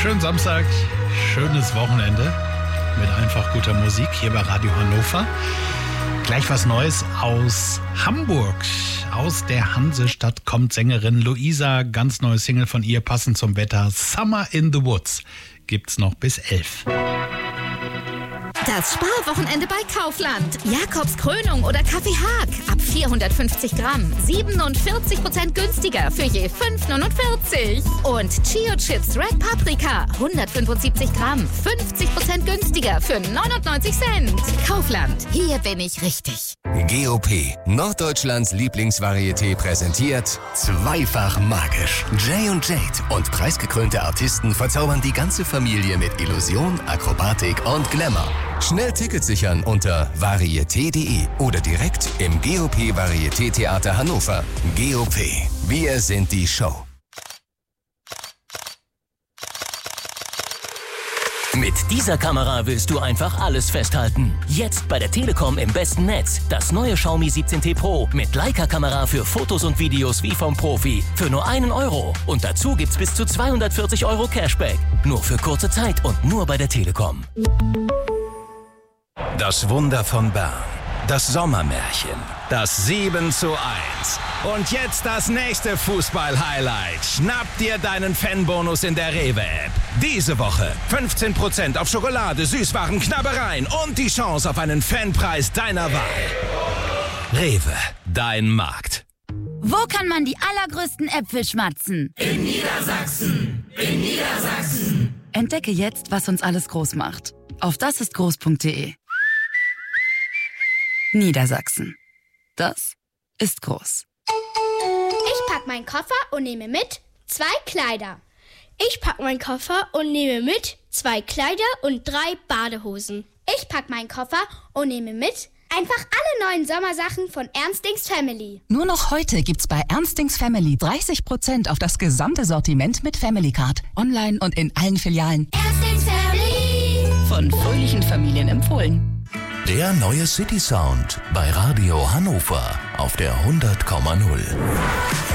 Schönen Samstag, schönes Wochenende mit einfach guter Musik hier bei Radio Hannover. Gleich was Neues aus Hamburg. Aus der Hansestadt kommt Sängerin Luisa. Ganz neues Single von ihr, passend zum Wetter. Summer in the Woods. Gibt's noch bis 11. Das Sparwochenende bei Kaufland. Jakobs Krönung oder Kaffee Haag. Ab 450 Gramm. 47% günstiger für je 5,49. Und Chio Chips Red Paprika. 175 Gramm. 50% günstiger für 99 Cent. Kaufland. Hier bin ich richtig. GOP, Norddeutschlands Lieblingsvarieté, präsentiert Zweifach magisch. Jay und Jade und preisgekrönte Artisten verzaubern die ganze Familie mit Illusion, Akrobatik und Glamour. Schnell Tickets sichern unter varieté.de oder direkt im GOP Varieté Theater Hannover. GOP, wir sind die Show. Mit dieser Kamera willst du einfach alles festhalten. Jetzt bei der Telekom im besten Netz. Das neue Xiaomi 17T Pro mit Leica-Kamera für Fotos und Videos wie vom Profi. Für nur €1. Und dazu gibt's bis zu 240 € Cashback. Nur für kurze Zeit und nur bei der Telekom. Das Wunder von Bern. Das Sommermärchen. Das 7:1. Und jetzt das nächste Fußball-Highlight. Schnapp dir deinen Fanbonus in der Rewe-App. Diese Woche 15% auf Schokolade, Süßwaren, Knabbereien und die Chance auf einen Fanpreis deiner Wahl. Rewe, dein Markt. Wo kann man die allergrößten Äpfel schmatzen? In Niedersachsen. In Niedersachsen. Entdecke jetzt, was uns alles groß macht. Auf dasistgroß.de. Niedersachsen. Das ist groß. Ich pack meinen Koffer und nehme mit 2 Kleider. Ich pack meinen Koffer und nehme mit 2 Kleider und 3 Badehosen. Ich pack meinen Koffer und nehme mit einfach alle neuen Sommersachen von Ernstings Family. Nur noch heute gibt's bei Ernstings Family 30% auf das gesamte Sortiment mit Family Card. Online und in allen Filialen. Ernstings Family. Von fröhlichen Familien empfohlen. Der neue City Sound bei Radio Hannover auf der 100,0.